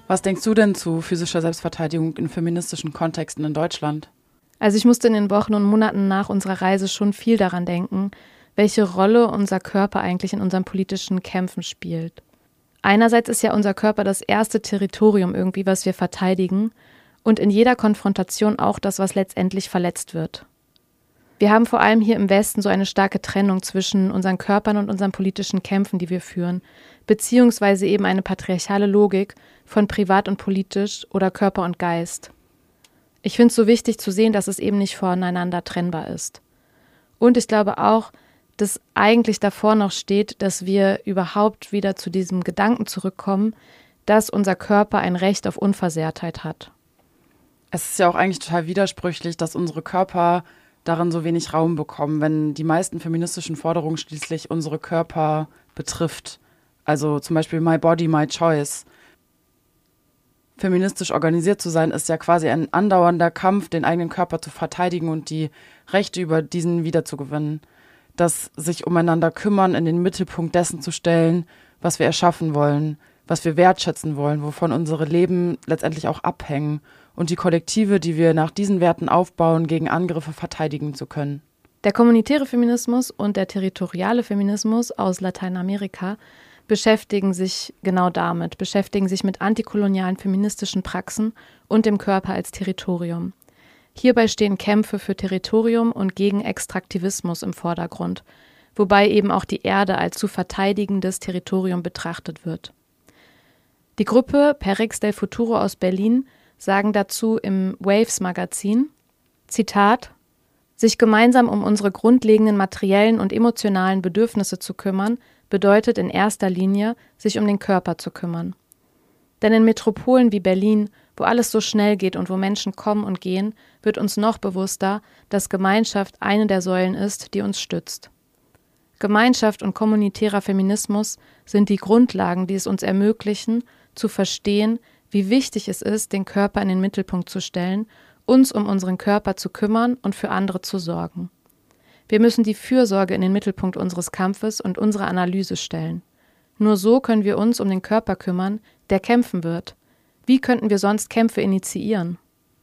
Was denkst du denn zu physischer Selbstverteidigung in feministischen Kontexten in Deutschland? Also ich musste in den Wochen und Monaten nach unserer Reise schon viel daran denken, welche Rolle unser Körper eigentlich in unseren politischen Kämpfen spielt. Einerseits ist ja unser Körper das erste Territorium irgendwie, was wir verteidigen und in jeder Konfrontation auch das, was letztendlich verletzt wird. Wir haben vor allem hier im Westen so eine starke Trennung zwischen unseren Körpern und unseren politischen Kämpfen, die wir führen, beziehungsweise eben eine patriarchale Logik von privat und politisch oder Körper und Geist. Ich finde es so wichtig zu sehen, dass es eben nicht voneinander trennbar ist. Und ich glaube auch, dass eigentlich davor noch steht, dass wir überhaupt wieder zu diesem Gedanken zurückkommen, dass unser Körper ein Recht auf Unversehrtheit hat. Es ist ja auch eigentlich total widersprüchlich, dass unsere Körper darin so wenig Raum bekommen, wenn die meisten feministischen Forderungen schließlich unsere Körper betrifft. Also zum Beispiel My Body, My Choice. Feministisch organisiert zu sein, ist ja quasi ein andauernder Kampf, den eigenen Körper zu verteidigen und die Rechte über diesen wiederzugewinnen. Das sich umeinander kümmern, in den Mittelpunkt dessen zu stellen, was wir erschaffen wollen, was wir wertschätzen wollen, wovon unsere Leben letztendlich auch abhängen und die Kollektive, die wir nach diesen Werten aufbauen, gegen Angriffe verteidigen zu können. Der kommunitäre Feminismus und der territoriale Feminismus aus Lateinamerika beschäftigen sich genau damit, beschäftigen sich mit antikolonialen feministischen Praxen und dem Körper als Territorium. Hierbei stehen Kämpfe für Territorium und gegen Extraktivismus im Vordergrund, wobei eben auch die Erde als zu verteidigendes Territorium betrachtet wird. Die Gruppe Perix del Futuro aus Berlin sagen dazu im Waves-Magazin, Zitat, sich gemeinsam um unsere grundlegenden materiellen und emotionalen Bedürfnisse zu kümmern, bedeutet in erster Linie, sich um den Körper zu kümmern. Denn in Metropolen wie Berlin, wo alles so schnell geht und wo Menschen kommen und gehen, wird uns noch bewusster, dass Gemeinschaft eine der Säulen ist, die uns stützt. Gemeinschaft und kommunitärer Feminismus sind die Grundlagen, die es uns ermöglichen, zu verstehen, wie wichtig es ist, den Körper in den Mittelpunkt zu stellen, uns um unseren Körper zu kümmern und für andere zu sorgen. Wir müssen die Fürsorge in den Mittelpunkt unseres Kampfes und unserer Analyse stellen. Nur so können wir uns um den Körper kümmern, der kämpfen wird. Wie könnten wir sonst Kämpfe initiieren?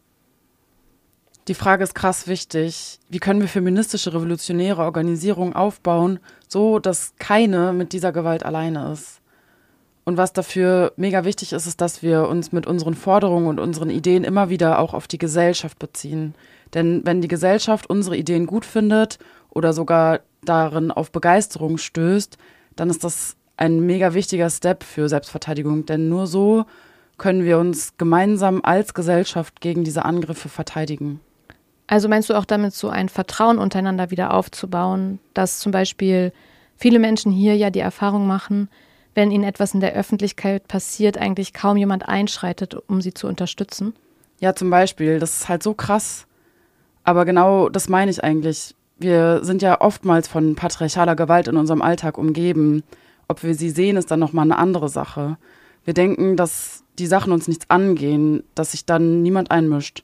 Die Frage ist krass wichtig. Wie können wir feministische revolutionäre Organisierung aufbauen, so dass keine mit dieser Gewalt alleine ist? Und was dafür mega wichtig ist, ist, dass wir uns mit unseren Forderungen und unseren Ideen immer wieder auch auf die Gesellschaft beziehen. Denn wenn die Gesellschaft unsere Ideen gut findet oder sogar darin auf Begeisterung stößt, dann ist das ein mega wichtiger Step für Selbstverteidigung. Denn nur so können wir uns gemeinsam als Gesellschaft gegen diese Angriffe verteidigen. Also meinst du auch damit so ein Vertrauen untereinander wieder aufzubauen, dass zum Beispiel viele Menschen hier ja die Erfahrung machen, wenn ihnen etwas in der Öffentlichkeit passiert, eigentlich kaum jemand einschreitet, um sie zu unterstützen? Ja, zum Beispiel, das ist halt so krass. Aber genau das meine ich eigentlich. Wir sind ja oftmals von patriarchaler Gewalt in unserem Alltag umgeben. Ob wir sie sehen, ist dann nochmal eine andere Sache. Wir denken, dass die Sachen uns nichts angehen, dass sich dann niemand einmischt.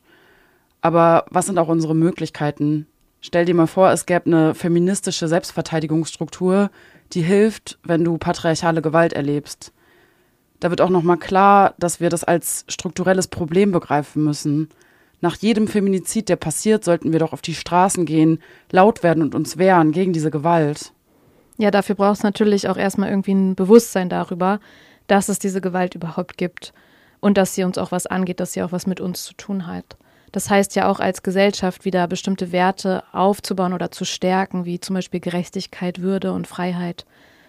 Aber was sind auch unsere Möglichkeiten? Stell dir mal vor, es gäbe eine feministische Selbstverteidigungsstruktur, die hilft, wenn du patriarchale Gewalt erlebst. Da wird auch nochmal klar, dass wir das als strukturelles Problem begreifen müssen. Nach jedem Feminizid, der passiert, sollten wir doch auf die Straßen gehen, laut werden und uns wehren gegen diese Gewalt. Ja, dafür braucht es natürlich auch erstmal irgendwie ein Bewusstsein darüber, dass es diese Gewalt überhaupt gibt und dass sie uns auch was angeht, dass sie auch was mit uns zu tun hat. Das heißt ja auch als Gesellschaft wieder bestimmte Werte aufzubauen oder zu stärken, wie zum Beispiel Gerechtigkeit, Würde und Freiheit.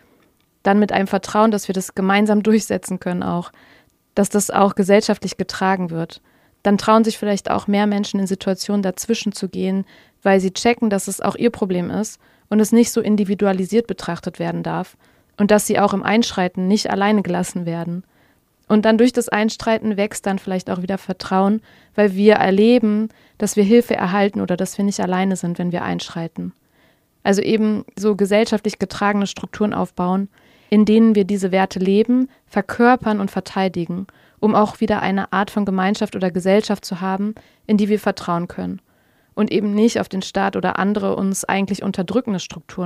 Dann mit einem Vertrauen, dass wir das gemeinsam durchsetzen können auch, dass das auch gesellschaftlich getragen wird. Dann trauen sich vielleicht auch mehr Menschen in Situationen dazwischen zu gehen, weil sie checken, dass es auch ihr Problem ist und es nicht so individualisiert betrachtet werden darf und dass sie auch im Einschreiten nicht alleine gelassen werden. Und dann durch das Einstreiten wächst dann vielleicht auch wieder Vertrauen, weil wir erleben, dass wir Hilfe erhalten oder dass wir nicht alleine sind, wenn wir einschreiten. Also eben so gesellschaftlich getragene Strukturen aufbauen, in denen wir diese Werte leben, verkörpern und verteidigen, um auch wieder eine Art von Gemeinschaft oder Gesellschaft zu haben, in die wir vertrauen können. Und eben nicht auf den Staat oder andere uns eigentlich unterdrückende Strukturen